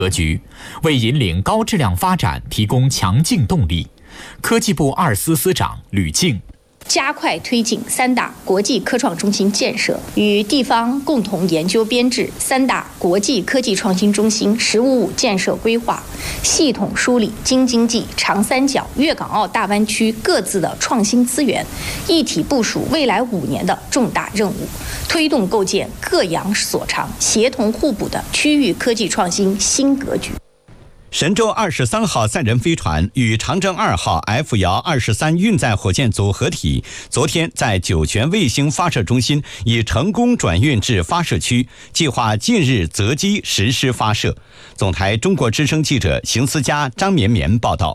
格局，为引领高质量发展提供强劲动力。科技部二司司长吕静。 加快推进3大国际科创中心建设，与地方共同研究编制3大国际科技创新中心“十五五”建设规划，系统梳理京津冀、长三角、粤港澳大湾区各自的创新资源，一体部署未来5年的重大任务，推动构建各扬所长、协同互补的区域科技创新新格局。 神舟23号载人飞船与长征2号 F-23运载火箭组合体，昨天在酒泉卫星发射中心已成功转运至发射区，计划近日择机实施发射。总台中国之声记者邢思佳、张绵绵报道。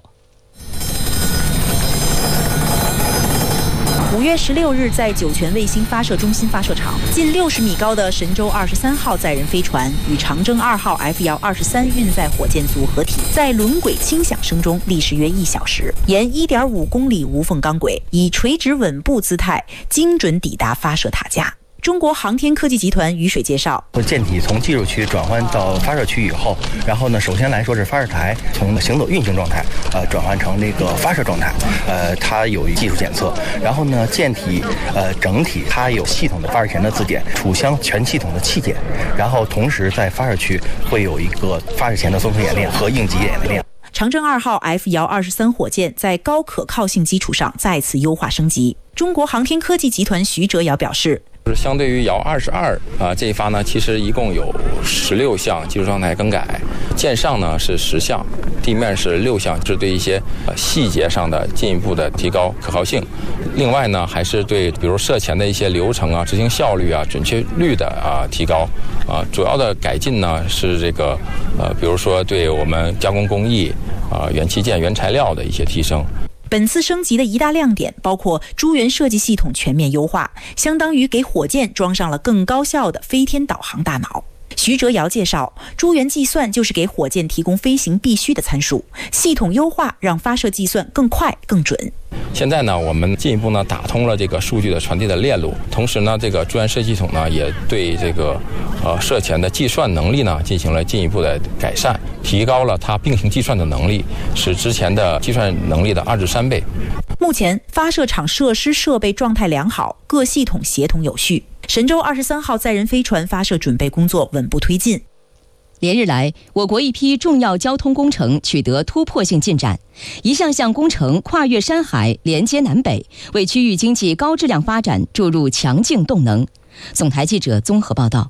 5月16日，在酒泉卫星发射中心发射场，近60米高的神舟23号载人飞船与长征2号 F-23运载火箭组合体，在轮轨轻响声中历时约1小时，沿1.5公里无缝钢轨，以垂直稳步姿态，精准抵达发射塔架。中国航天科技集团于水介绍， 舰体从技术区转换到发射区以后，然后呢，首先来说是发射台从行走运行状态，转换成这个发射状态，它有技术检测，然后呢，舰体整体它有系统的发射前的自检，储箱全系统的气检，然后同时在发射区会有一个发射前的综合演练和应急演练。 长征2号 F-23火箭在高可靠性基础上再次优化升级。中国航天科技集团徐哲尧表示， 相对于遥22这一发呢，其实一共有16项技术状态更改，舰上呢是10项，地面是6项，是对一些细节上的进一步的提高可靠性。另外呢，还是对比如射前的一些流程啊、执行效率啊、准确率的提高。主要的改进呢是这个比如说对我们加工工艺元器件、原材料的一些提升。 本次升级的一大亮点包括珠源设计系统全面优化，相当于给火箭装上了更高效的飞天导航大脑。徐哲尧介绍，珠源计算就是给火箭提供飞行必须的参数，系统优化让发射计算更快更准。 现在呢，我们进一步呢打通了这个数据的传递的链路，同时呢，这个珠源设计系统呢也对这个射前的计算能力呢进行了进一步的改善，提高了它并行计算的能力，使之前的计算能力的2至3倍。 目前发射场设施设备状态良好，各系统协同有序。神舟23号载人飞船发射准备工作稳步推进。 连日来，我国一批重要交通工程取得突破性进展，一项项工程跨越山海，连接南北，为区域经济高质量发展注入强劲动能。总台记者综合报道。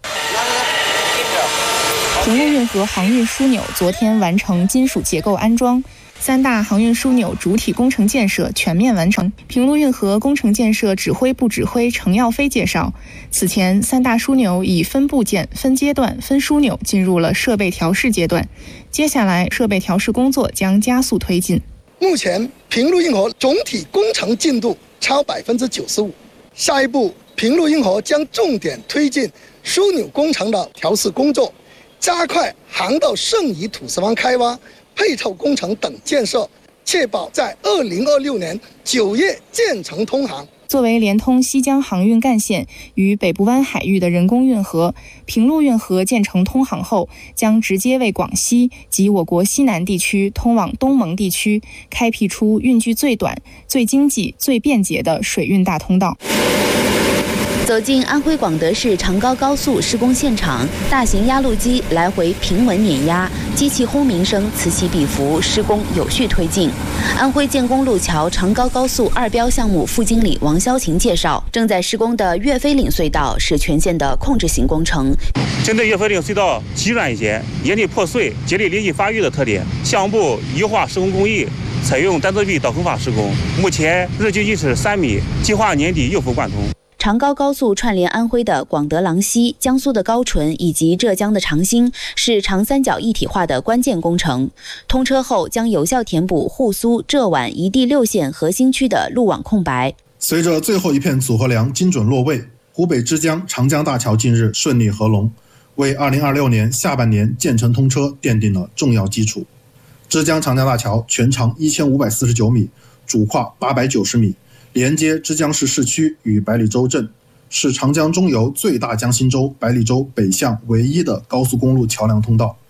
平陆运河航运枢纽昨天完成金属结构安装，3大航运枢纽主体工程建设全面完成。平陆运河工程建设指挥部指挥程耀飞介绍，此前3大枢纽以分部件、分阶段、分枢纽进入了设备调试阶段，接下来设备调试工作将加速推进。 目前平陆运河总体工程进度超95%，下一步平陆运河将重点推进枢纽工程的调试工作，加快航道剩余土石方开挖、配套工程等建设，确保在2026年9月建成通航。 作为连通西江航运干线与北部湾海域的人工运河，平陆运河建成通航后，将直接为广西及我国西南地区通往东盟地区开辟出运距最短、最经济、最便捷的水运大通道。 走进安徽广德市长高高速施工现场，大型压路机来回平稳碾压，机器轰鸣声此起彼伏，施工有序推进。安徽建工路桥长高高速2标项目副经理王潇琴介绍，正在施工的岳飞岭隧道是全线的控制型工程。 针对岳飞岭隧道极软一些、岩体破碎、节理连续发育的特点，项目部优化施工工艺，采用单侧壁导坑法施工，目前日均距是3米，计划年底右幅贯通。 长高高速串联安徽的广德郎西、江苏的高淳以及浙江的长兴，是长三角一体化的关键工程。通车后将有效填补沪苏、浙皖一地6县核心区的路网空白。 随着最后一片组合梁精准落位，湖北之江长江大桥近日顺利合龙，为2026年下半年建成通车奠定了重要基础。之江长江大桥全长1549米，主跨890米，连接之江市市区与百里洲镇，是长江中游最大江心洲百里洲北向唯一的高速公路桥梁通道。